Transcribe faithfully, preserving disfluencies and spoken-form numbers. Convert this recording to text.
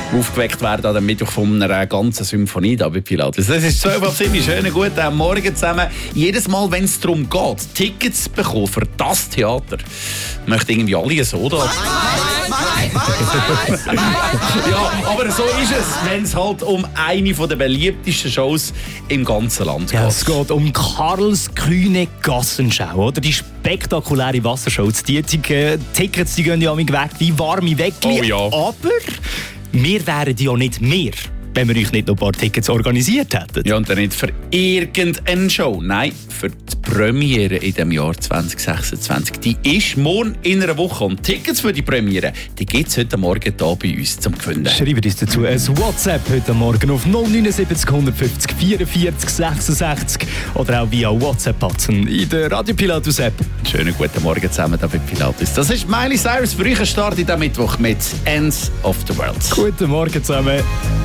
aufgeweckt werden an dem Mittwoch von einer ganzen Symphonie da bei Pilatus. Das ist zwölf ab sieben, schönen guten Morgen zusammen. Jedes Mal, wenn es darum geht, Tickets zu bekommen für das Theater, möchten irgendwie alle eine Soda. Ja, aber so ist es, wenn es halt um eine der beliebtesten Shows im ganzen Land geht. Ja, es geht um Karls Kühne Gassenschau, oder? Die spektakuläre Wassershow. Die, die Tickets die gehen ja weg wie warme Weckli. Oh ja. Aber wir wären ja nicht mehr, wenn wir euch nicht noch ein paar Tickets organisiert hätten. Ja, und dann nicht für irgendeine Show. Nein, für die Premiere in dem Jahr zwanzig sechsundzwanzig. Die ist morgen in einer Woche. Und Tickets für die Premiere, die gibt es heute Morgen hier bei uns zum Gewinnen. Schreibt uns dazu ein WhatsApp heute Morgen auf null neun sieben null eins fünf vierundvierzig sechsundsechzig oder auch via WhatsApp-Button in der Radio Pilatus App. Schönen guten Morgen zusammen hier bei Pilatus. Das ist Miley Cyrus für euch ein Start in diesem Mittwoch mit Ends of the World. Guten Morgen zusammen.